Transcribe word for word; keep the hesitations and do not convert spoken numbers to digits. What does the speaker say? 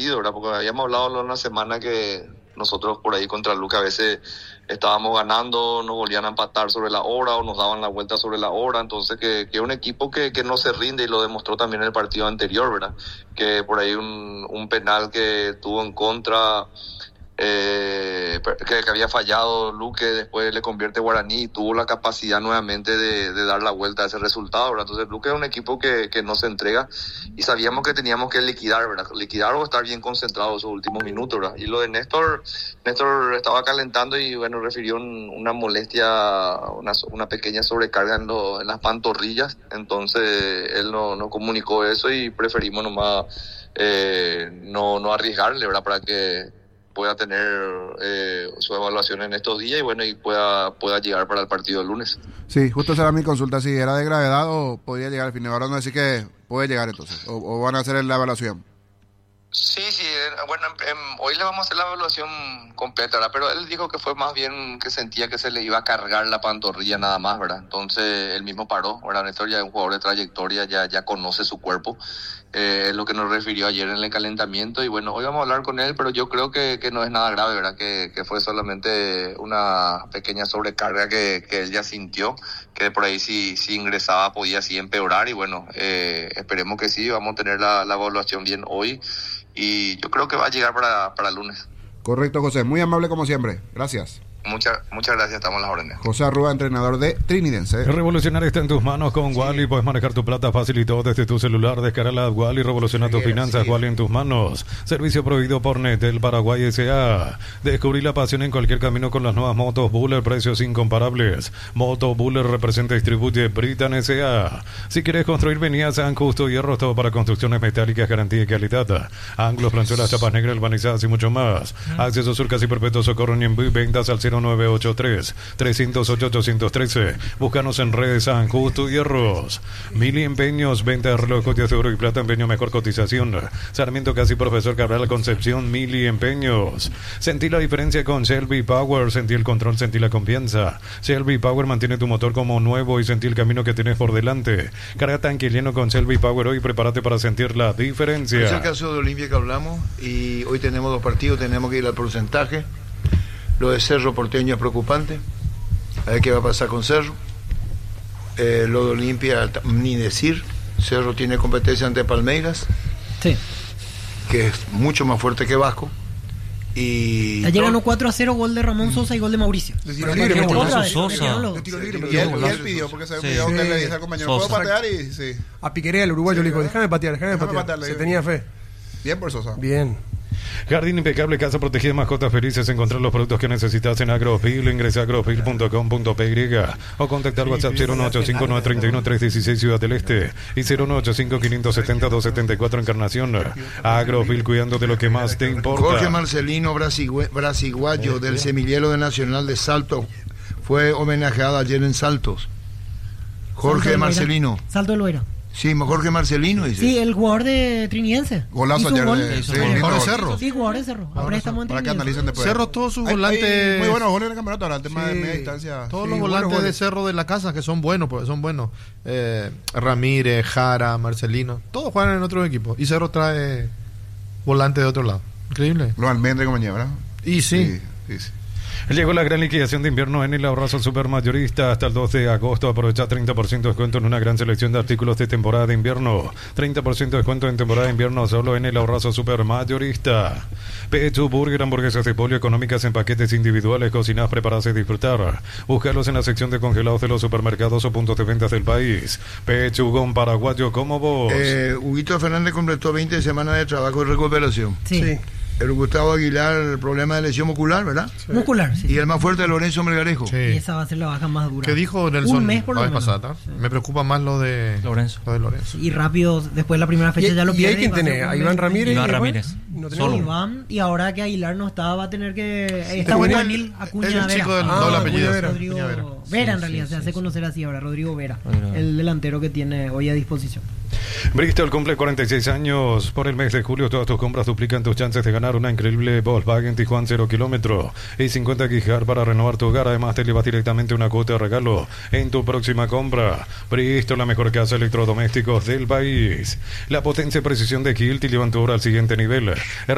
partido, ¿verdad? Porque habíamos hablado en la semana que nosotros por ahí contra Luca a veces estábamos ganando, nos volvían a empatar sobre la hora o nos daban la vuelta sobre la hora, entonces que, que un equipo que, que no se rinde, y lo demostró también en el partido anterior, ¿verdad? Que por ahí un, un penal que tuvo en contra, eh, que, que había fallado Luque, después le convierte Guaraní y tuvo la capacidad nuevamente de, de dar la vuelta a ese resultado, ¿verdad? Entonces Luque es un equipo que, que no se entrega y sabíamos que teníamos que liquidar, ¿verdad? Liquidar o estar bien concentrados esos últimos minutos, ¿verdad? Y lo de Néstor, Néstor estaba calentando y bueno, refirió un, una molestia, una, una pequeña sobrecarga en, lo, en las pantorrillas, entonces él no, no comunicó eso y preferimos nomás eh, no, no arriesgarle, ¿verdad? Para que pueda tener eh, su evaluación en estos días y bueno, y pueda pueda llegar para el partido del lunes. Sí, justo esa era mi consulta, si era de gravedad o podía llegar al fin. Ahora no decir que puede llegar entonces, o, o van a hacer la evaluación. Sí, sí, bueno, eh, hoy le vamos a hacer la evaluación completa, ¿verdad? Pero él dijo que fue más bien que sentía que se le iba a cargar la pantorrilla nada más, ¿verdad? Entonces él mismo paró, ¿verdad? Néstor ya es un jugador de trayectoria, ya, ya conoce su cuerpo, eh, es lo que nos refirió ayer en el calentamiento y bueno, hoy vamos a hablar con él, pero yo creo que, que no es nada grave, ¿verdad? Que, que fue solamente una pequeña sobrecarga que, que él ya sintió, que por ahí si, si ingresaba podía así empeorar y bueno, eh, esperemos que sí, vamos a tener la, la evaluación bien hoy. Y yo creo que va a llegar para, para el lunes. Correcto, José. Muy amable como siempre. Gracias. Muchas muchas gracias, estamos a las órdenes. José Arrua, entrenador de Trinidense. Revolucionar está en tus manos con sí. Wally. Puedes manejar tu plata fácil y todo desde tu celular. Descarga la Wally, revoluciona tus finanzas. Sí. Wally en tus manos. Servicio prohibido por Netel Paraguay S A. Descubrí la pasión en cualquier camino con las nuevas motos Buller, precios incomparables. Moto Buller representa y distribuye Britan S A. Si quieres construir, vení a San Justo Hierro, todo para construcciones metálicas, garantía y calidad. Ángulos, planchuelas, chapas negras, galvanizadas y mucho más. Mm. Acceso Sur, casi perpetuo, socorro y envío. Ventas al cero nueve ocho tres, tres cero ocho, ocho uno tres. Búscanos en redes San Justo Hierros. Mili Empeños, venta de relojes de oro y plata, empeño mejor cotización. Sarmiento Casi Profesor Cabral Concepción, Mili Empeños. Sentí la diferencia con Shelby Power, sentí el control, sentí la confianza. Shelby Power mantiene tu motor como nuevo y sentí el camino que tienes por delante. Carga tanque lleno con Shelby Power hoy, prepárate para sentir la diferencia. Es el caso de Olimpia que hablamos y hoy tenemos dos partidos, tenemos que ir al porcentaje. Lo de Cerro Porteño es preocupante. A ver qué va a pasar con Cerro. Eh, lo de Olimpia, ni decir. Cerro tiene competencia ante Palmeiras. Sí. Que es mucho más fuerte que Vasco. Y ayer ganó cuatro a cero, gol de Ramón Sosa y gol de Mauricio. De tiro libre, qué golazo Sosa. Sosa. De tiro libre, pero y él, y él pidió, porque se había olvidado que le dice al compañero, ¿puedo patear? Y sí. A Piquerea, el uruguayo, le dijo, déjame patear, déjame, déjame patear. Se tenía fe. Bien por Sosa. Bien. Jardín impecable, casa protegida, mascotas felices. Encontrar los productos que necesitas en Agrofil. Ingresa a agrofil punto com punto p y o contactar al WhatsApp cero nueve ocho cinco, nueve tres uno, tres uno seis Ciudad del Este y cero nueve ocho cinco, cinco siete cero, dos siete cuatro Encarnación. Agrofil, cuidando de lo que más te importa. Jorge Marcelino, brasiguayo del semillero de Nacional de Salto, fue homenajeado ayer en Saltos. Jorge Marcelino. Salto de Loera. Sí, mejor que Marcelino, dice. Sí, el jugador de Trinidense. Golazo ayer gol. de, sí, sí, mejor de Cerro. Sí, jugador de Cerro. A préstamo en Para que analicen después. Cerro, todos sus volantes. Muy buenos goles en el campeonato, ahora el tema sí, de media distancia. Todos sí, los volantes goles de Cerro de la casa que son buenos, pues son buenos. Eh, Ramírez, Jara, Marcelino, todos juegan en otro equipo. Y Cerro trae volantes de otro lado. Increíble. Los Almendra y compañía, ¿verdad? Y sí. Sí, sí, sí. Llegó la gran liquidación de invierno en el Ahorrazo Supermayorista. Hasta el dos de agosto aprovecha treinta por ciento de descuento en una gran selección de artículos de temporada de invierno. treinta por ciento de descuento en temporada de invierno solo en el Ahorrazo Supermayorista. Pechu Burger, hamburguesas de pollo económicas en paquetes individuales, cocinadas, preparadas y disfrutar. Búscalos en la sección de congelados de los supermercados o puntos de ventas del país. Pechugón paraguayo como vos. Eh, Huguito Fernández completó veinte semanas de trabajo de recuperación. Sí. sí. El Gustavo Aguilar, el problema de lesión muscular, ¿verdad? Sí. Muscular, sí. Y el más fuerte, Lorenzo Melgarejo. Sí. Y esa va a ser la baja más dura. ¿Qué dijo Nelson? Un mes por lo menos. Pasada, sí. Me preocupa más lo de Lorenzo. Lo de Lorenzo. Y rápido, después de la primera fecha y, ya lo pierde. ¿Y hay quien tiene? A Iván Ramírez. Iván Ramírez. No Solo. Iván, y ahora que Aguilar no está, va a tener que... Está juvenil, Acuña Vera. Es el chico del ah, doble apellido. Vera. Rodrigo Vera, Vera. Vera en sí, realidad, sí, se hace sí, conocer así ahora, Rodrigo Vera. Rodrigo. El delantero que tiene hoy a disposición. Bristol cumple cuarenta y seis años. Por el mes de julio, todas tus compras duplican tus chances de ganar una increíble Volkswagen Tijuana cero kilómetro y cincuenta gigas para renovar tu hogar. Además, te llevas directamente una cuota de regalo en tu próxima compra. Bristol, la mejor casa de electrodomésticos del país. La potencia y precisión de Kiel te llevan tu obra al siguiente nivel.